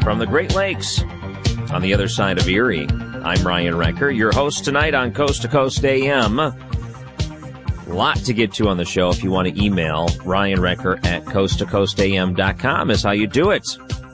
from the Great Lakes on the other side of Erie. I'm Ryan Recker, your host tonight on Coast to Coast AM. Lot to get to on the show. If you want to email, ryanrecker at coasttocoastam.com is how you do it.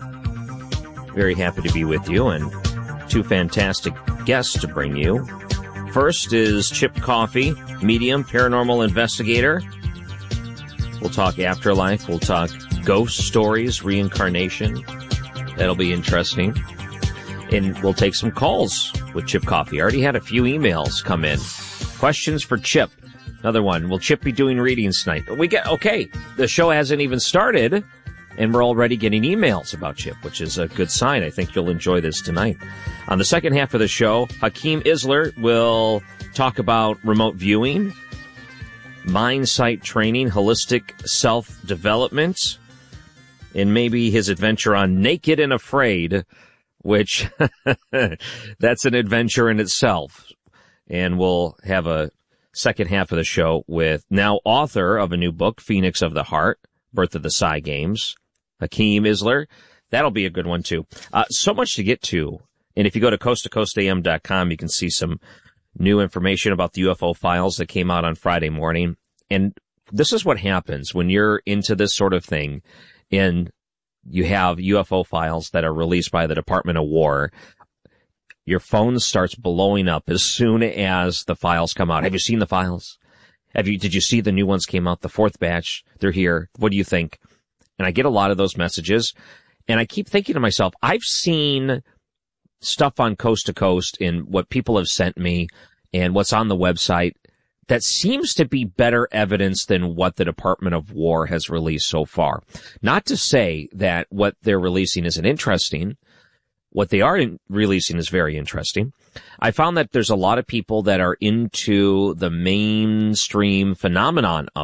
Very happy to be with you, and two fantastic guests to bring you. First is Chip Coffey, medium, paranormal investigator. We'll talk afterlife. We'll talk ghost stories, reincarnation. That'll be interesting. And we'll take some calls with Chip Coffey. I already had a few emails come in. Questions for Chip. Another one. Will Chip be doing readings tonight? The show hasn't even started, and we're already getting emails about Chip, which is a good sign. I think you'll enjoy this tonight. On the second half of the show, Hakeem Isler will talk about remote viewing, mind sight training, holistic self-development, and maybe his adventure on Naked and Afraid, which that's an adventure in itself. And we'll have a second half of the show with now author of a new book, Phoenix of the Heart, Birth of the Psy Games, Hakeem Isler. That'll be a good one, too. So much to get to. And if you go to coasttocoastam.com, you can see some new information about the UFO files that came out on Friday morning. And this is what happens when you're into this sort of thing and you have UFO files that are released by the Department of War. Your phone starts blowing up as soon as the files come out. Have you seen the files? Did you see the new ones came out? The fourth batch, they're here. What do you think? And I get a lot of those messages, and I keep thinking to myself, I've seen stuff on Coast to Coast in what people have sent me and what's on the website that seems to be better evidence than what the Department of War has released so far. Not to say that what they're releasing isn't interesting. What they are releasing is very interesting. I found that there's a lot of people that are into the mainstream phenomenon of